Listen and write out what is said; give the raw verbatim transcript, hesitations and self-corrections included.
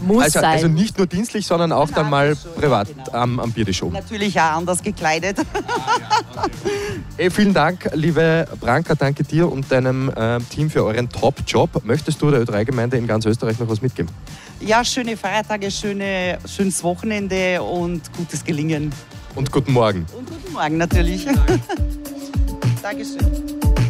Muss Also, sein. also nicht nur dienstlich, sondern auch dann mal schon, privat genau. am, am Biertisch oben. Natürlich auch anders gekleidet. Hey, vielen Dank, liebe Branka, danke dir und deinem äh, Team für euren Top-Job. Möchtest du der Ö drei Gemeinde in ganz Österreich noch was mitgeben? Ja, schöne Feiertage, schöne, schönes Wochenende und gutes Gelingen. Und guten Morgen. Und guten Morgen natürlich. Dankeschön.